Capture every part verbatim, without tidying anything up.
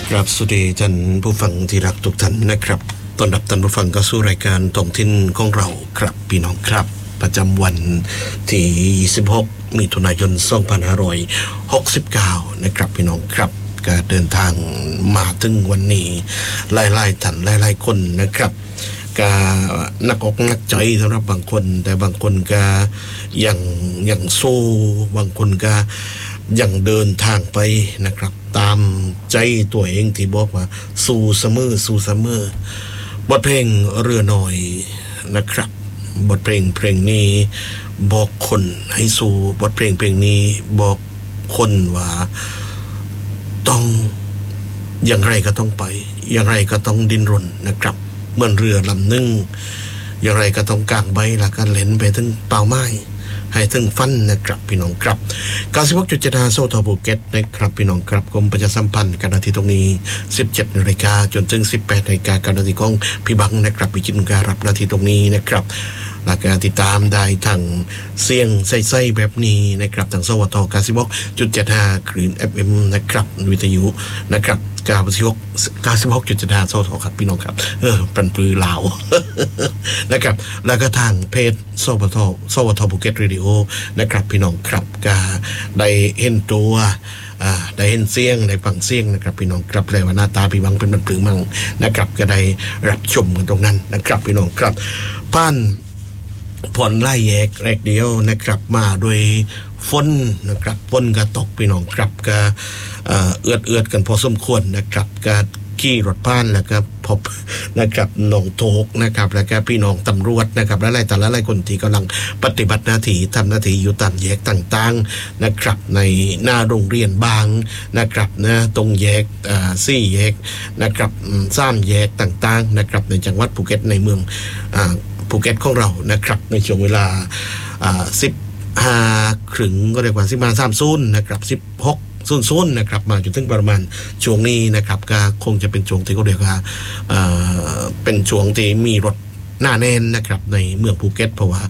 ครับสวัสดีท่านผู้ฟังที่รักทุกท่านนะครับต้อนรับท่านผู้ฟังเข้าสู่รายการท้องถิ่นของเราครับพี่น้องครับประจำวันที่ยี่สิบหกมิถุนายนสองพันห้าร้อยหกสิบเก้านะครับพี่น้องครับก็เดินทางมาถึงวันนี้หลายๆท่านหลายๆคนนะครับก็นักอกนักใจสำหรับบางคนแต่บางคนก็ยังยังสู้บางคนก็ยังเดินทางไปนะครับตามใจตัวเองที่บอกว่าสู้เสมอสู้เสมอบทเพลงเรือหน่อยนะครับบทเพลงเพลงนี้บอกคนให้สู้บทเพลงเพลงนี้บอกคนว่าต้องอย่างไรก็ต้องไปอย่างไรก็ต้องดิ้นรนนะครับเหมือนเรือลำหนึ่งอย่างไรก็ต้องกางใบแล้วก็เล่นไปถึงเป้าหมายให้ถึงฟันนะครับพี่น้องครับเก้าสิบหกจุดเจ็ดห้าโซทอภูเก็ตนะครับพี่น้องครับกรมประชาสัมพันธ์กันนาทีตรงนี้ สิบเจ็ดนาฬิกาจนถึง สิบแปดนาฬิกากันนาทีของพี่บังนะครับพี่จินการรับนาทีตรงนี้นะครับและการติดตามได้ทางเสียงใส่ๆแบบนี้นะครับทางสวท เก้าสิบหกจุดเจ็ดห้า คลื่น เอฟ เอ็ม นะครับวิทยุนะครับเก้าสิบหก เก้าสิบหกจุดเจ็ดห้า สวทครับพี่น้องครับเออปรันปรือลาว นะครับแล้วก็ทางเพจสวทสวทภูเก็ตเรดิโอนะครับพี่น้องครับก็ได้เห็นตัวอ่าได้เห็นเสียงได้ฟังเสียงนะครับพี่น้องครับเลยว่าหน้าตาพี่บังเป็นมันปรือมั่งนะครับก็ได้รับชมกันตรงนั้นนะครับพี่น้องครับผ่านผ่อนไล่แยกแรกเดียวนะครับมาโดยฝนนะครับฝนก็ตกพี่น้องครับก็เอื้อดเอื้อดกันพอสมควรนะครับก็ขี่รถผ่านแล้วก็พบนะครับหนองโถกนะครับแล้วก็พี่น้องตำรวจนะครับและหลายแต่ละหลายคนที่กำลังปฏิบัติหน้าที่ทำหน้าที่อยู่ตามแยกต่างๆนะครับในหน้าโรงเรียนบางนะครับนะตรงแยกสี่แยกนะครับสามแยกต่างๆนะครับในจังหวัดภูเก็ตในเมืองภูเก็ตของเรานะครับในช่วงเวลาสิบห้าครึ่งก็เรียกว่าสิบห้าสามศูนย์นะครับสิบหกศูนย์ศูนย์นะครับมาจนถึงประมาณช่วงนี้นะครับก็คงจะเป็นช่วงที่เขาเรียกว่าเป็นช่วงที่มีรถหน้าแน่นนะครับในเมืองภูเก็ตเพราะว่า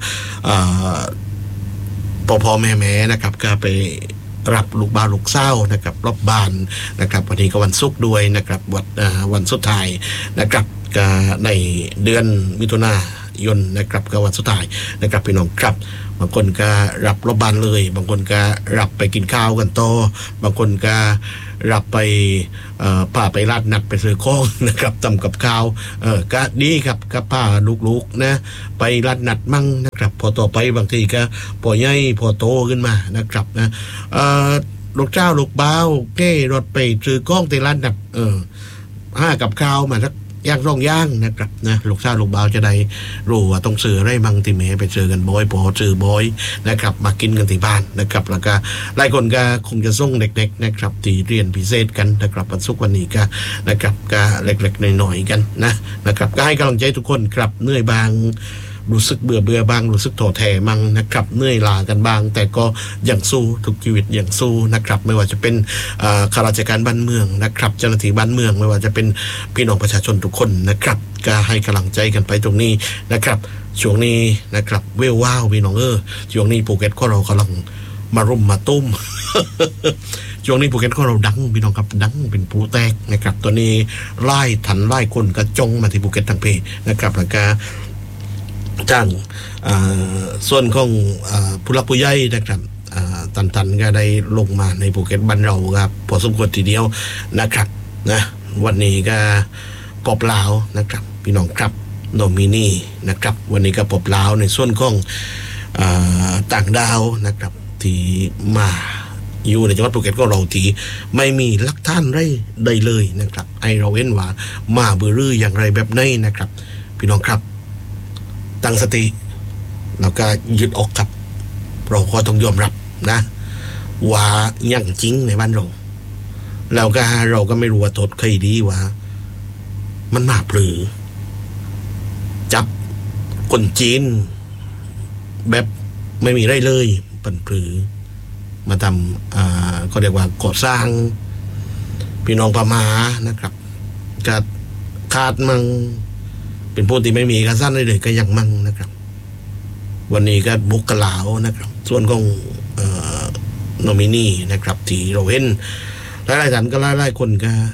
พ่อพ่อแม่แม่นะครับก็ไปรับลูกบ้านลูกเศร้านะครับรอบบ้านนะครับวันนี้ก็วันศุกร์ด้วยนะครับวันวันสุดท้ายนะครับก็ในเดือนมิถุนายนนะครับก็วันสุดท้ายนะครับพี่น้องครับบางคนก็รับรถบ้านเลยบางคนก็รับไปกินข้าวกันต่อบางคนก็รับไปเอ่อพาไปลาดนัดไปซื้อของนะครับทำกับข้าวเออก็ดีครับก็พาลูกๆนะไปลาดนัดมั่งนะครับพอต่อไปบางทีก็พอใหญ่พอโตขึ้นมานะครับนะเอ่อลูกเจ้าลูกบ่าวเก้รถไปซื้อของที่ลาดนัดเออห้ากับข้าวมาสักย่างร่องย่างนะครับนะลูกชายลูกบ่าวจะได้รู้ว่าต้องซื้ออะไรบางที่แม่ไปซื้อกันบ่อยพอซื้อบ่อยนะครับมากินกันที่บ้านนะครับแล้วก็หลายคนก็คงจะส่งเด็กๆนะครับที่เรียนพิเศษกันนะครับวันศุกร์วันนี้ก็นะครับก็เล็กๆหน่อยๆกันนะนะครับก็ให้กำลังใจทุกคนครับเหนื่อยบางรู้สึกเบื่อเบื่อบางรู้สึกท้อแท้มั่งนะครับเหนื่อยล้ากันบ้างแต่ก็ยังสู้ทุกชีวิตยังสู้นะครับไม่ว่าจะเป็นข้าราชการบ้านเมืองนะครับเจ้าหน้าที่บ้านเมืองไม่ว่าจะเป็นพี่น้องประชาชนทุกคนนะครับก็ให้กำลังใจกันไปตรงนี้นะครับช่วงนี้นะครับเวลว้าวพี่น้องเออช่วงนี้ภูเก็ตของเรากำลังมารุมมาตุ้ม ช่วงนี้ภูเก็ตของเราดังพี่น้องครับดังเป็นผู้แตกนะครับตัวนี้ไล่ทันไล่คนกระจงมาที่ภูเก็ตทั้งเพนะครับแล้วก็จ้างส่วนของผู้รักผู้ใหญ่นะครับตันตันก็ได้ลงมาในภูเก็ตบ้านเราครับพอสมควรทีเดียวนะครับนะวันนี้ก็ปอบลาวนะครับพี่น้องครับโนมินีนะครับวันนี้ก็ปอบลาวในส่วนของต่างดาวนะครับที่มาอยู่ในจังหวัดภูเก็ตก็เราที่ไม่มีหลักฐานอะไรใดเลยนะครับไอเราเห็นว่ามาเบื่อรืออย่างไรแบบไหนนะครับพี่น้องครับตั้งสติแล้วก็ยึดออกครับเราก็ต้องยอมรับนะว่าอย่างจริงในบ้านเราแล้วก็เราก็ไม่รู้ว่าโทษใครดีว่ามันมาปรือจับคนจีนแบบไม่มีไรเลยปันปรือมาทำอ่าก็เรียกว่าก่อสร้างพี่น้องพม่านะครับก็ขาดมังเป็นผู้ที่ไม่มีการสร้างเลยก็ยังมั่งนะครับวันนี้ก็บุกกะลาวนะครับส่วนของโนมินีนะครับที่เราเห็นหลายๆท่านก็หลายๆคนก็ก็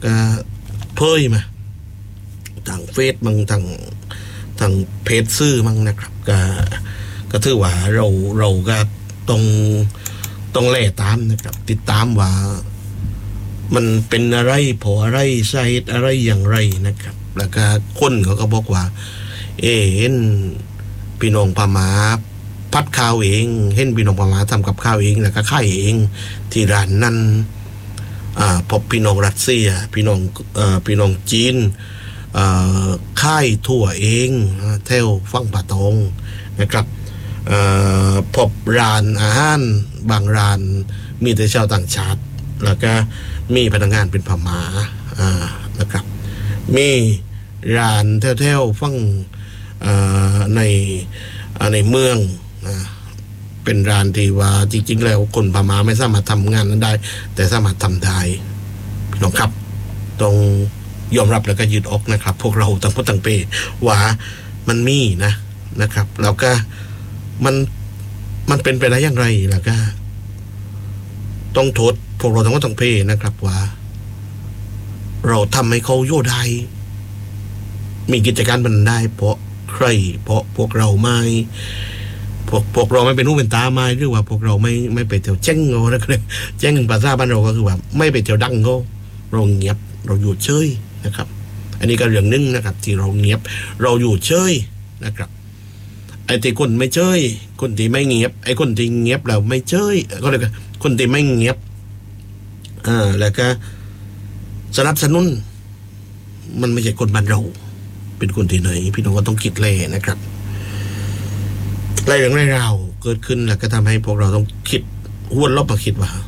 ก็เผยมาทางเฟซบางทางทางเพจซื่อมั่งนะครับก็ก็ถือว่าเราเราก็ต้องต้องแล่ตามนะครับติดตามว่ามันเป็นอะไรเพราะอะไรสาเหตุอะไรอย่างไรนะครับแล้วก็คนเขาก็บอกว่าเอเห็นพี่น้องพม่าพัดข้าวเองเห็นพี่น้องพม่าทำกับข้าวเองแล้วก็ขายเองที่ร้านนั้นอ่าพบพี่น้องรัสเซียพี่น้องเอ่อพี่น้องจีนเอ่อค่ายทั่วเองแถวฝั่งป่าตองนะครับเอ่อพบร้านอาหารบางร้านมีแต่ชาวต่างชาติแล้วก็มีพนักงานเป็นพม่าอ่านะครับมีร้านแถวๆฝั่งในในเมืองเป็นร้านที่ว่าจริงๆแล้วคนพม่าไม่สามารถทำงานนั้นได้แต่สามารถทำได้พี่น้องครับต้องยอมรับแล้วก็ยืดอกนะครับพวกเราต่างพูดต่างเปว่ามันมีนะนะครับแล้วก็มันมันเป็นไปได้อย่างไรแล้วก็ต้องโทษพวกเราทั้งหมดทั้งเพนะครับว่าเราทำให้เขาโยได้มีกิจการมันได้เพราะใครเพราะพวกเราไม่พวกพวกเราไม่เป็นหูเป็นตาไม่หรือว่าพวกเราไม่ไม่ไปเที่ยวเจ้งเขาแล้วก็เจ้งภาษาบ้านเราก็คือว่าไม่ไปเที่ยวดังเขาเราเงียบเราอยู่เฉยนะครับอันนี้ก็เรื่องนึงนะครับที่เราเงียบเราอยู่เฉยนะครับไอ้ที่คนไม่เฉยคนที่ไม่เงียบไอ้คนที่เงียบเราไม่เฉยก็เลยคนที่ไม่เงียบอ่าแล้วก็สนับสนุนมันไม่ใช่คนบ้านเราเป็นคนที่ไหนพี่น้องก็ต้องคิดเลยนะครับหลายเรื่องหลายราวเกิดขึ้นแล้วก็ทำให้พวกเราต้องคิดหวนรอบมาคิดว่า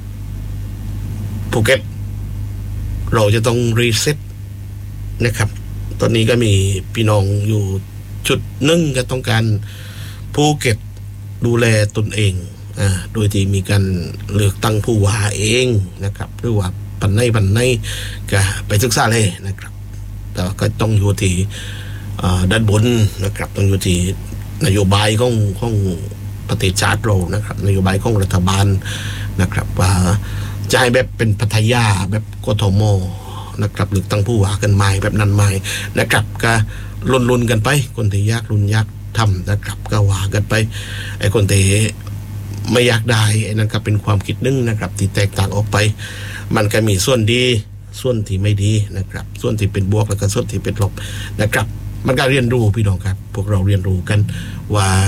ภูเก็ตเราจะต้องรีเซ็ตนะครับตอนนี้ก็มีพี่น้องอยู่จุดหนึ่งก็ต้องการภูเก็ตดูแลตนเองอ่าโดยที่มีการเลือกตั้งผู้ว่าเองนะครับหรือว่าปันในปันในก็ไปศึกษาเลยนะครับแต่ก็ต้องอยู่ที่ด้านบนนะครับต้องอยู่ที่นโยบายของของประเทศชาติเรานะครับนโยบายของรัฐบาลนะครับว่าจะให้แบบเป็นพัทยาแบบกทมนะครับหรือตั้งผู้ว่ากันใหม่แบบนั้นใหม่นะครับก็ลุ้นๆกันไปคนที่ยากลุ้นยากทำนะครับก็ว่ากันไปไอ้คนที่ไม่อยากได้ไอ้นั่นก็เป็นความคิดนึงนะครับที่แตกต่างออกไปมันก็มีส่วนดีส่วนที่ไม่ดีนะครับส่วนที่เป็นบวกแล้วก็ส่วนที่เป็นลบนะครับมันก็เรียนรู้พี่น้องครับพวกเราเรียนรู้กันว่า